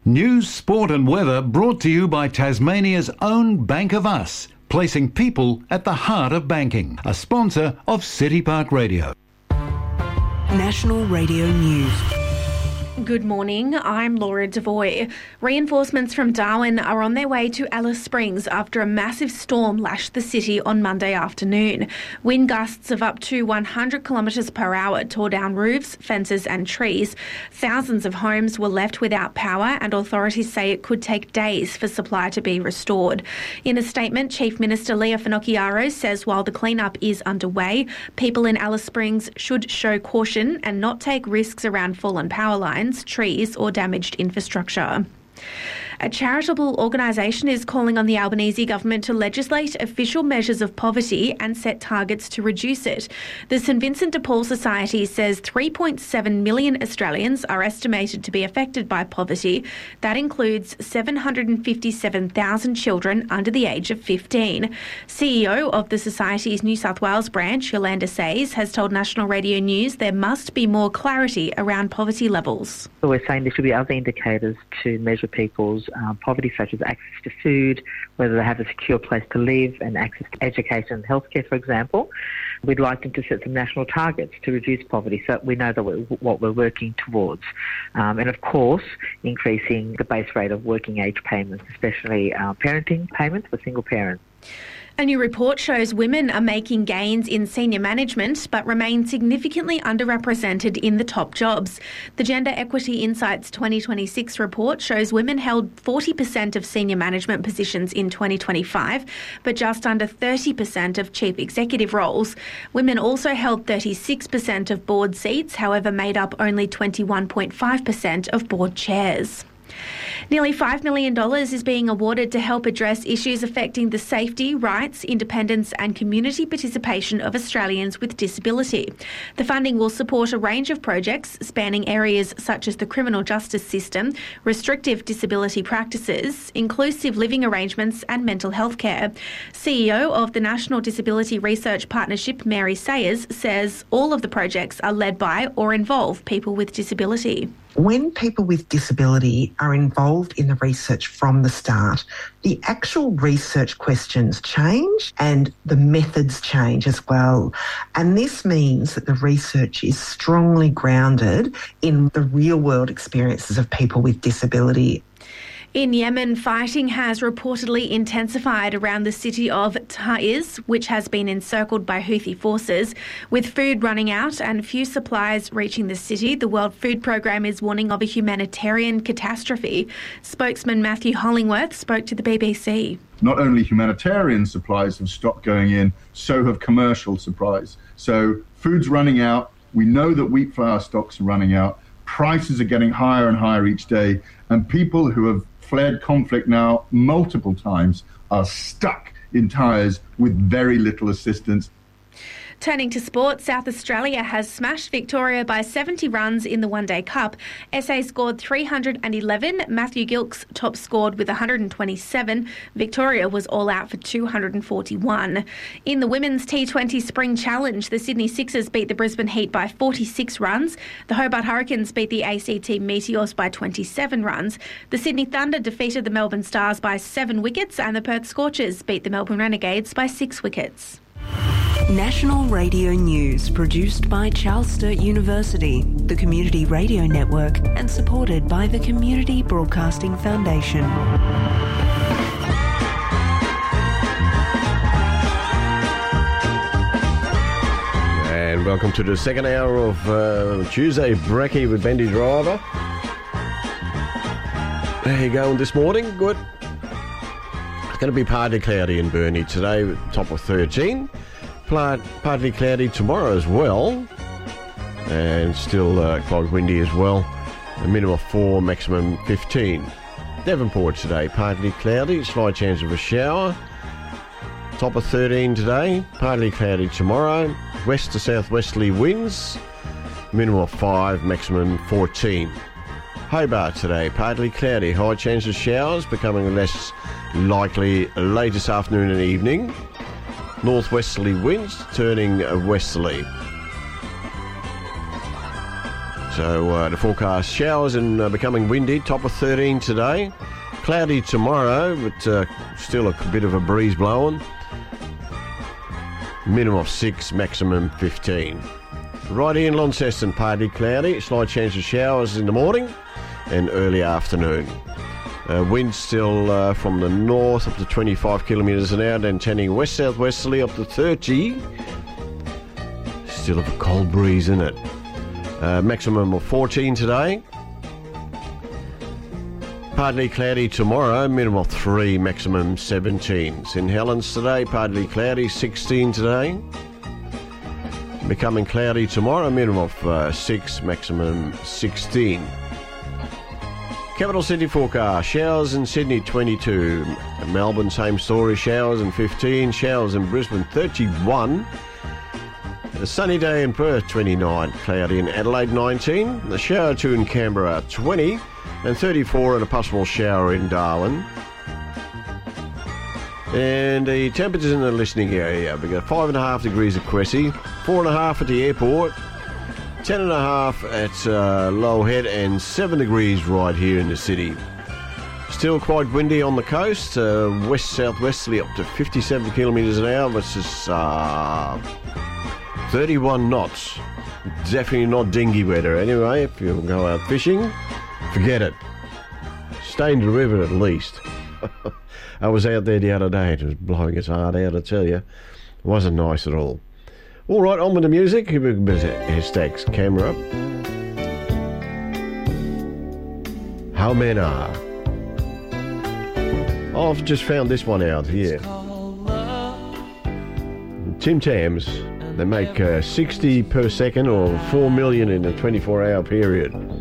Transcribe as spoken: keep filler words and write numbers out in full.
News, sport and weather brought to you by Tasmania's own Bank of Us, placing people at the heart of banking. A sponsor of City Park Radio. National Radio News. Good morning, I'm Laura Devoy. Reinforcements from Darwin are on their way to Alice Springs after a massive storm lashed the city on Monday afternoon. Wind gusts of up to one hundred kilometres per hour tore down roofs, fences and trees. Thousands of homes were left without power, and authorities say it could take days for supply to be restored. In a statement, Chief Minister Leah Finocchiaro says while the clean-up is underway, people in Alice Springs should show caution and not take risks around fallen power lines, trees or damaged infrastructure. A charitable organisation is calling on the Albanese government to legislate official measures of poverty and set targets to reduce it. The St Vincent de Paul Society says three point seven million Australians are estimated to be affected by poverty. That includes seven hundred fifty-seven thousand children under the age of fifteen. C E O of the Society's New South Wales branch, Yolanda Says, has told National Radio News there must be more clarity around poverty levels. We're saying there should be other indicators to measure people's Um, poverty, such as access to food, whether they have a secure place to live, and access to education and healthcare, for example. We'd like them to set some national targets to reduce poverty so we know that we're, what we're working towards. Um, and of course, increasing the base rate of working age payments, especially uh, parenting payments for single parents. A new report shows women are making gains in senior management but remain significantly underrepresented in the top jobs. The Gender Equity Insights twenty twenty-six report shows women held forty percent of senior management positions in twenty twenty-five, but just under thirty percent of chief executive roles. Women also held thirty-six percent of board seats, however made up only twenty-one point five percent of board chairs. Nearly five million dollars is being awarded to help address issues affecting the safety, rights, independence and community participation of Australians with disability. The funding will support a range of projects spanning areas such as the criminal justice system, restrictive disability practices, inclusive living arrangements and mental health care. C E O of the National Disability Research Partnership, Mary Sayers, says all of the projects are led by or involve people with disability. When people with disability are involved in the research from the start, the actual research questions change and the methods change as well. And this means that the research is strongly grounded in the real-world experiences of people with disability. In Yemen, fighting has reportedly intensified around the city of Taiz, which has been encircled by Houthi forces. With food running out and few supplies reaching the city, the World Food Programme is warning of a humanitarian catastrophe. Spokesman Matthew Hollingworth spoke to the B B C. Not only humanitarian supplies have stopped going in, so have commercial supplies. So food's running out. We know that wheat flour stocks are running out. Prices are getting higher and higher each day. And people who have fled conflict now multiple times are stuck in Taiz with very little assistance. Turning to sport, South Australia has smashed Victoria by seventy runs in the One Day Cup. S A scored three hundred eleven, Matthew Gilkes top scored with one hundred twenty-seven. Victoria was all out for two hundred forty-one. In the Women's T twenty Spring Challenge, the Sydney Sixers beat the Brisbane Heat by forty-six runs. The Hobart Hurricanes beat the A C T Meteors by twenty-seven runs. The Sydney Thunder defeated the Melbourne Stars by seven wickets, and the Perth Scorchers beat the Melbourne Renegades by six wickets. National Radio News, produced by Charles Sturt University, the Community Radio Network, and supported by the Community Broadcasting Foundation. And welcome to the second hour of uh, Tuesday Brekkie with Bendy Driver. How you going this morning? Good. It's going to be partly cloudy in Burnie today, top of thirteen. Partly cloudy tomorrow as well, and still uh, quite windy as well. A minimum of four, maximum fifteen. Devonport today, partly cloudy, slight chance of a shower. Top of thirteen today, partly cloudy tomorrow. West to southwesterly winds, minimum of five, maximum fourteen. Hobart today, partly cloudy, high chance of showers, becoming less likely late this afternoon and evening. Northwesterly winds turning westerly. So uh, the forecast, showers and uh, becoming windy, top of thirteen today. Cloudy tomorrow, but uh, still a bit of a breeze blowing. Minimum of six, maximum fifteen. Right here in Launceston, partly cloudy, slight chance of showers in the morning and early afternoon. Uh, wind still uh, from the north up to twenty-five kilometres an hour, then turning west-southwesterly up to thirty. Still have a cold breeze in it. Uh, maximum of fourteen today. Partly cloudy tomorrow, minimum of three, maximum seventeen. Saint Helens today, partly cloudy, sixteen today. Becoming cloudy tomorrow, minimum of uh, six, maximum sixteen. Capital City forecast, showers in Sydney twenty-two. Melbourne, same story, showers in fifteen. Showers in Brisbane thirty-one. A sunny day in Perth, twenty-nine. Cloudy in Adelaide, nineteen. A shower or two in Canberra, twenty. And thirty-four and a possible shower in Darwin. And the temperatures in the listening area. We've got five and a half degrees at Cressy, four and a half at the airport, ten and a half at uh, Low Head, and seven degrees right here in the city. Still quite windy on the coast, uh, west-southwesterly up to fifty-seven kilometres an hour, which is uh, thirty-one knots. Definitely not dinghy weather anyway. If you go out fishing, forget it. Stay in the river at least. I was out there the other day. It was blowing its heart out, I tell you. It wasn't nice at all. All right, on with the music. Here we go. Hashtags, camera up. How men are. Oh, I've just found this one out here. Tim Tams. They make uh, sixty per second or four million in a twenty-four hour period.